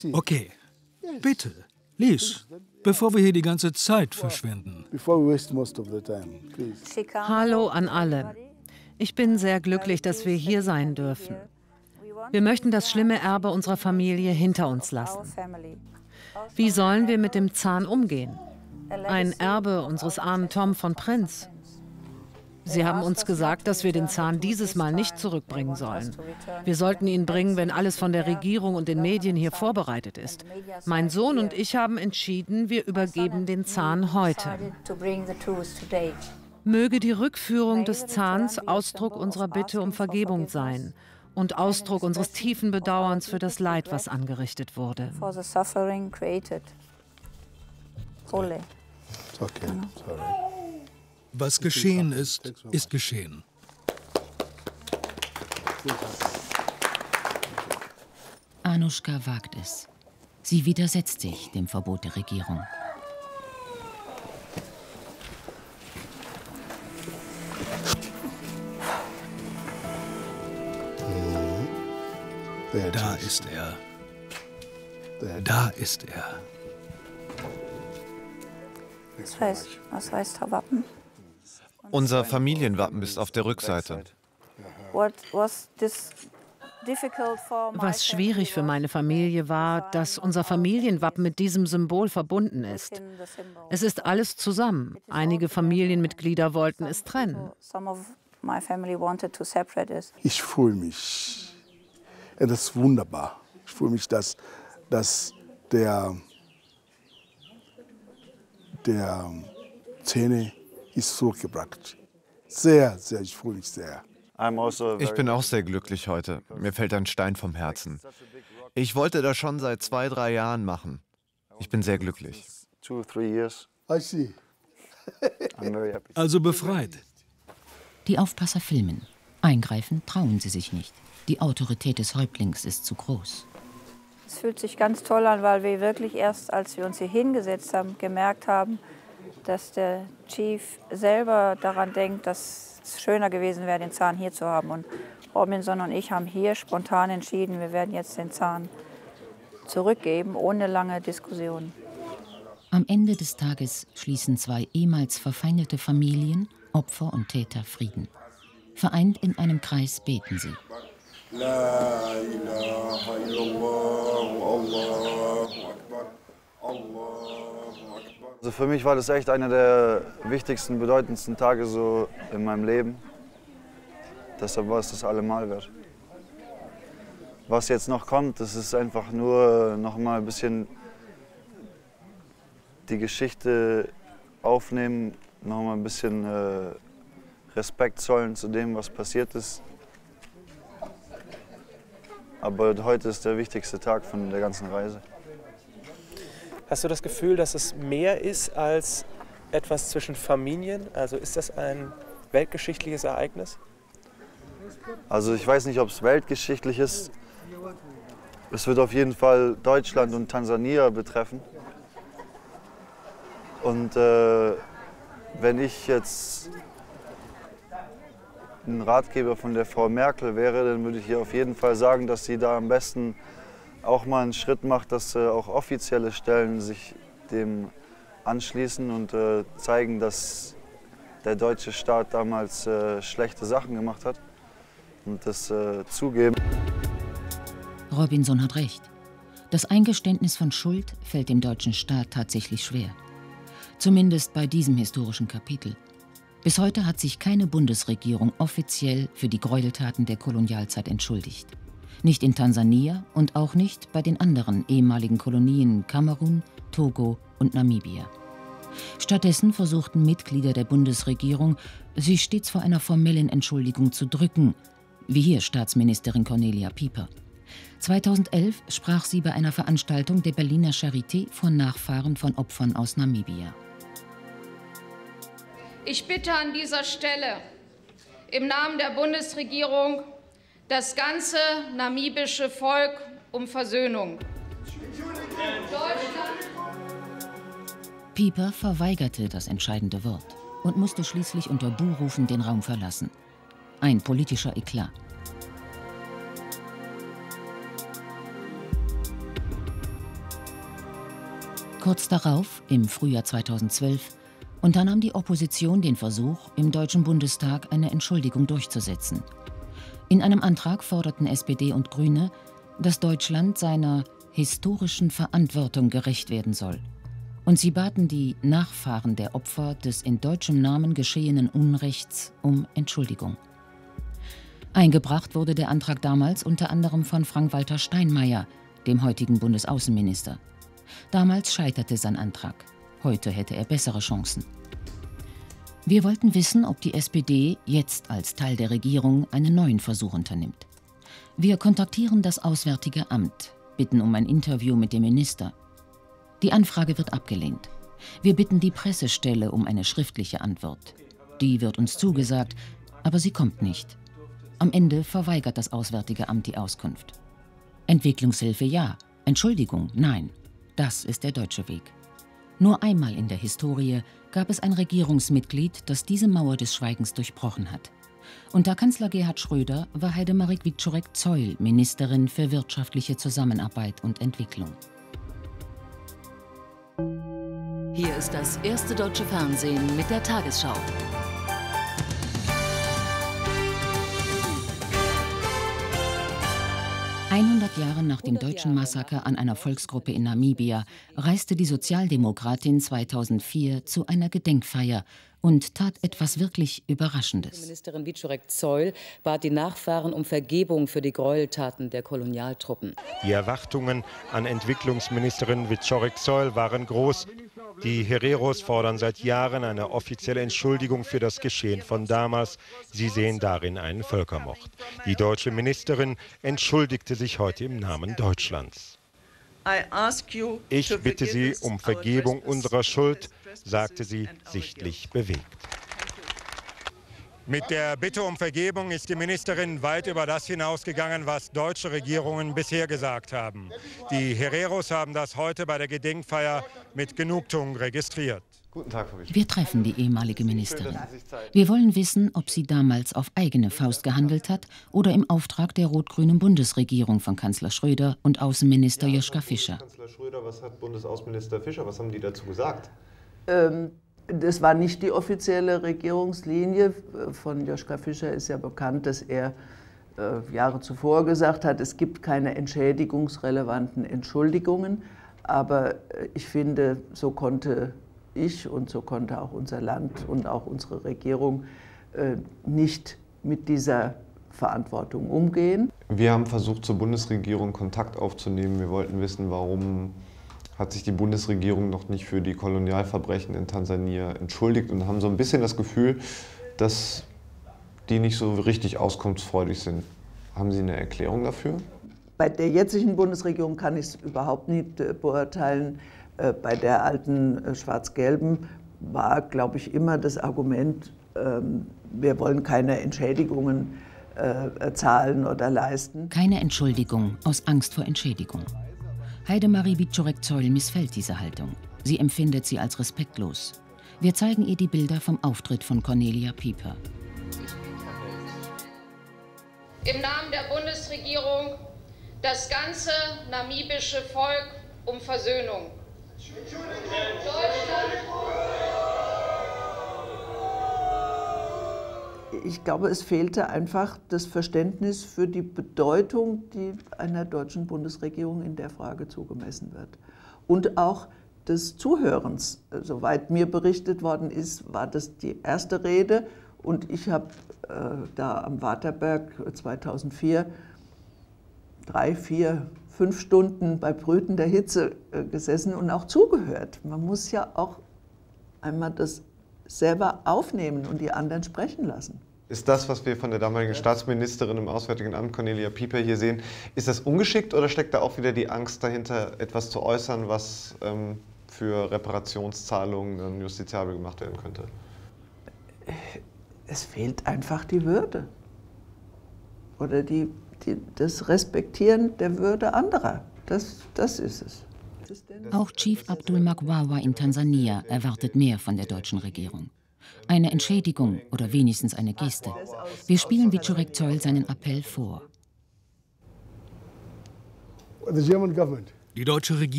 Okay, bitte, lies, bevor wir hier die ganze Zeit verschwenden. Hallo an alle. Ich bin sehr glücklich, dass wir hier sein dürfen. Wir möchten das schlimme Erbe unserer Familie hinter uns lassen. Wie sollen wir mit dem Zahn umgehen? Ein Erbe unseres armen Tom von Prince. Sie haben uns gesagt, dass wir den Zahn dieses Mal nicht zurückbringen sollen. Wir sollten ihn bringen, wenn alles von der Regierung und den Medien hier vorbereitet ist. Mein Sohn und ich haben entschieden, wir übergeben den Zahn heute. Möge die Rückführung des Zahns Ausdruck unserer Bitte um Vergebung sein und Ausdruck unseres tiefen Bedauerns für das Leid, was angerichtet wurde. Was geschehen ist, ist geschehen. Anushka wagt es. Sie widersetzt sich dem Verbot der Regierung. Da ist er. Da ist er. Was heißt Wappen? Unser Familienwappen ist auf der Rückseite. Was schwierig für meine Familie war, dass unser Familienwappen mit diesem Symbol verbunden ist. Es ist alles zusammen. Einige Familienmitglieder wollten es trennen. Ich fühle mich, das ist wunderbar. Ich fühle mich, dass der Zähne ist zurückgebracht. Sehr, sehr, ich fühle mich sehr. Ich bin auch sehr glücklich heute. Mir fällt ein Stein vom Herzen. Ich wollte das schon seit 2, 3 Jahren machen. Ich bin sehr glücklich. Also befreit. Die Aufpasser filmen. Eingreifen trauen sie sich nicht. Die Autorität des Häuptlings ist zu groß. Es fühlt sich ganz toll an, weil wir wirklich erst, als wir uns hier hingesetzt haben, gemerkt haben, dass der Chief selber daran denkt, dass es schöner gewesen wäre, den Zahn hier zu haben. Und Robinson und ich haben hier spontan entschieden, wir werden jetzt den Zahn zurückgeben, ohne lange Diskussion. Am Ende des Tages schließen 2 ehemals verfeindete Familien, Opfer und Täter, Frieden. Vereint in einem Kreis beten sie. La ilaha illallah, Allahu Akbar, Allahu Akbar. Also für mich war das echt einer der wichtigsten, bedeutendsten Tage so in meinem Leben. Deshalb war es das allemal wert. Was jetzt noch kommt, das ist einfach nur noch mal ein bisschen die Geschichte aufnehmen, noch mal ein bisschen Respekt zollen zu dem, was passiert ist. Aber heute ist der wichtigste Tag von der ganzen Reise. Hast du das Gefühl, dass es mehr ist als etwas zwischen Familien? Also ist das ein weltgeschichtliches Ereignis? Also ich weiß nicht, ob es weltgeschichtlich ist. Es wird auf jeden Fall Deutschland und Tansania betreffen. Und wenn ich jetzt ein Ratgeber von der Frau Merkel wäre, dann würde ich ihr auf jeden Fall sagen, dass sie da am besten auch mal einen Schritt macht, dass auch offizielle Stellen sich dem anschließen und zeigen, dass der deutsche Staat damals schlechte Sachen gemacht hat und das zugeben. Robinson hat recht. Das Eingeständnis von Schuld fällt dem deutschen Staat tatsächlich schwer. Zumindest bei diesem historischen Kapitel. Bis heute hat sich keine Bundesregierung offiziell für die Gräueltaten der Kolonialzeit entschuldigt. Nicht in Tansania und auch nicht bei den anderen ehemaligen Kolonien Kamerun, Togo und Namibia. Stattdessen versuchten Mitglieder der Bundesregierung, sie stets vor einer formellen Entschuldigung zu drücken, wie hier Staatsministerin Cornelia Pieper. 2011 sprach sie bei einer Veranstaltung der Berliner Charité von Nachfahren von Opfern aus Namibia. Ich bitte an dieser Stelle im Namen der Bundesregierung das ganze namibische Volk um Versöhnung. Pieper verweigerte das entscheidende Wort und musste schließlich unter Buhrufen den Raum verlassen. Ein politischer Eklat. Kurz darauf, im Frühjahr 2012, unternahm die Opposition den Versuch, im Deutschen Bundestag eine Entschuldigung durchzusetzen. In einem Antrag forderten SPD und Grüne, dass Deutschland seiner historischen Verantwortung gerecht werden soll. Und sie baten die Nachfahren der Opfer des in deutschem Namen geschehenen Unrechts um Entschuldigung. Eingebracht wurde der Antrag damals unter anderem von Frank-Walter Steinmeier, dem heutigen Bundesaußenminister. Damals scheiterte sein Antrag. Heute hätte er bessere Chancen. Wir wollten wissen, ob die SPD jetzt als Teil der Regierung einen neuen Versuch unternimmt. Wir kontaktieren das Auswärtige Amt, bitten um ein Interview mit dem Minister. Die Anfrage wird abgelehnt. Wir bitten die Pressestelle um eine schriftliche Antwort. Die wird uns zugesagt, aber sie kommt nicht. Am Ende verweigert das Auswärtige Amt die Auskunft. Entwicklungshilfe ja, Entschuldigung nein. Das ist der deutsche Weg. Nur einmal in der Historie gab es ein Regierungsmitglied, das diese Mauer des Schweigens durchbrochen hat. Unter Kanzler Gerhard Schröder war Heidemarie Wieczorek-Zeul Ministerin für wirtschaftliche Zusammenarbeit und Entwicklung. Hier ist das erste deutsche Fernsehen mit der Tagesschau. Jahre nach dem deutschen Massaker an einer Volksgruppe in Namibia reiste die Sozialdemokratin 2004 zu einer Gedenkfeier und tat etwas wirklich Überraschendes. Ministerin Wieczorek-Zeul bat die Nachfahren um Vergebung für die Gräueltaten der Kolonialtruppen. Die Erwartungen an Entwicklungsministerin Wieczorek-Zeul waren groß. Die Hereros fordern seit Jahren eine offizielle Entschuldigung für das Geschehen von damals. Sie sehen darin einen Völkermord. Die deutsche Ministerin entschuldigte sich heute im Namen Deutschlands. Ich bitte Sie um Vergebung unserer Schuld, sagte sie, sichtlich bewegt. Mit der Bitte um Vergebung ist die Ministerin weit über das hinausgegangen, was deutsche Regierungen bisher gesagt haben. Die Hereros haben das heute bei der Gedenkfeier mit Genugtuung registriert. Guten Tag, Frau Wieczorek. Wir treffen die ehemalige Ministerin. Wir wollen wissen, ob sie damals auf eigene Faust gehandelt hat oder im Auftrag der rot-grünen Bundesregierung von Kanzler Schröder und Außenminister Joschka Fischer. Kanzler Schröder, was hat Bundesaußenminister Fischer, was haben die dazu gesagt? Das war nicht die offizielle Regierungslinie. Von Joschka Fischer ist ja bekannt, dass er Jahre zuvor gesagt hat, es gibt keine entschädigungsrelevanten Entschuldigungen. Aber ich finde, so konnte ich und so konnte auch unser Land und auch unsere Regierung nicht mit dieser Verantwortung umgehen. Wir haben versucht, zur Bundesregierung Kontakt aufzunehmen. Wir wollten wissen, warum hat sich die Bundesregierung noch nicht für die Kolonialverbrechen in Tansania entschuldigt und haben so ein bisschen das Gefühl, dass die nicht so richtig auskunftsfreudig sind. Haben Sie eine Erklärung dafür? Bei der jetzigen Bundesregierung kann ich es überhaupt nicht beurteilen. Bei der alten Schwarz-Gelben war, glaube ich, immer das Argument, wir wollen keine Entschädigungen zahlen oder leisten. Keine Entschuldigung aus Angst vor Entschädigung. Heidemarie Wieczorek-Zeul missfällt diese Haltung. Sie empfindet sie als respektlos. Wir zeigen ihr die Bilder vom Auftritt von Cornelia Pieper. Im Namen der Bundesregierung das ganze namibische Volk um Versöhnung. Ich glaube, es fehlte einfach das Verständnis für die Bedeutung, die einer deutschen Bundesregierung in der Frage zugemessen wird. Und auch des Zuhörens. Soweit mir berichtet worden ist, war das die erste Rede. Und ich habe da am Waterberg 2004 3, 4, 5 Stunden bei brütender Hitze gesessen und auch zugehört. Man muss ja auch einmal das selber aufnehmen und die anderen sprechen lassen. Ist das, was wir von der damaligen Staatsministerin im Auswärtigen Amt, Cornelia Pieper, hier sehen, ist das ungeschickt oder steckt da auch wieder die Angst dahinter, etwas zu äußern, was für Reparationszahlungen dann justiziabel gemacht werden könnte? Es fehlt einfach die Würde oder das Respektieren der Würde anderer. Das ist es. Auch Chief Abdul Makwawa in Tansania erwartet mehr von der deutschen Regierung. Eine Entschädigung oder wenigstens eine Geste. Wir spielen Wieczorek-Zeul seinen Appell vor. Die deutsche Regierung